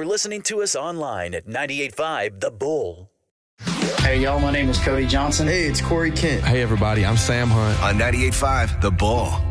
for listening to us online at 98.5 The Bull. Hey, y'all, my name is Cody Johnson. Hey, it's Corey Kent. Hey, everybody, I'm Sam Hunt. On 98.5 The Bull.